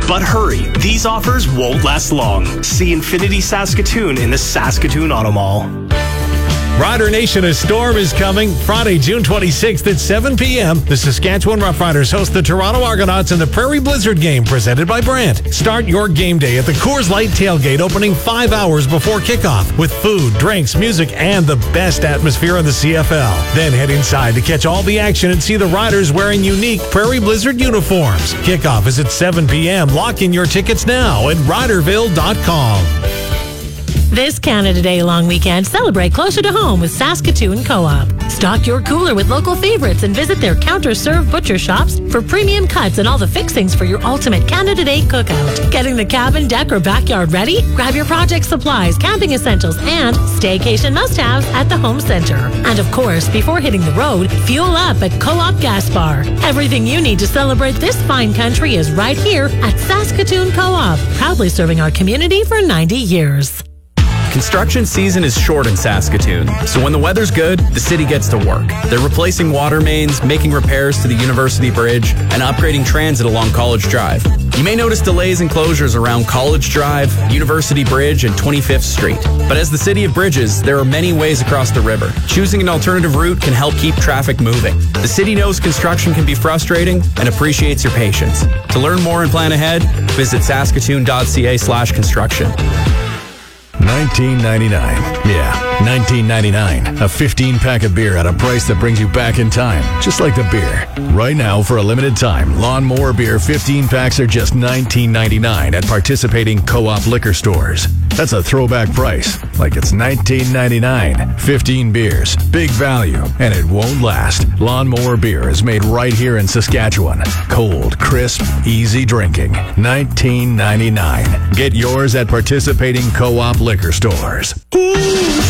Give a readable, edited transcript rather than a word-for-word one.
But hurry, these offers won't last long. See Infinity Saskatoon in the Saskatoon Auto Mall. Rider Nation, a storm is coming. Friday, June 26th at 7 p.m. The Saskatchewan Roughriders host the Toronto Argonauts in the Prairie Blizzard game presented by Brandt. Start your game day at the Coors Light Tailgate, opening 5 hours before kickoff with food, drinks, music, and the best atmosphere in the CFL. Then head inside to catch all the action and see the Riders wearing unique Prairie Blizzard uniforms. Kickoff is at 7 p.m. Lock in your tickets now at riderville.com. This Canada Day long weekend, celebrate closer to home with Saskatoon Co-op. Stock your cooler with local favorites and visit their counter-serve butcher shops for premium cuts and all the fixings for your ultimate Canada Day cookout. Getting the cabin, deck, or backyard ready? Grab your project supplies, camping essentials, and staycation must-haves at the Home Centre. And of course, before hitting the road, fuel up at Co-op Gas Bar. Everything you need to celebrate this fine country is right here at Saskatoon Co-op, proudly serving our community for 90 years. Construction season is short in Saskatoon, so when the weather's good, the city gets to work. They're replacing water mains, making repairs to the University Bridge, and upgrading transit along College Drive. You may notice delays and closures around College Drive, University Bridge, and 25th Street. But as the City of Bridges, there are many ways across the river. Choosing an alternative route can help keep traffic moving. The city knows construction can be frustrating and appreciates your patience. To learn more and plan ahead, visit saskatoon.ca/construction. 19.99. Yeah, 19.99. A 15-pack of beer at a price that brings you back in time, just like the beer. Right now, for a limited time, Lawnmower Beer 15 packs are just $19.99 at participating Co-op liquor stores. That's a throwback price, like it's $19.99. 15 beers, big value, and it won't last. Lawnmower Beer is made right here in Saskatchewan. Cold, crisp, easy drinking. $19.99. Get yours at participating Co-op liquor stores.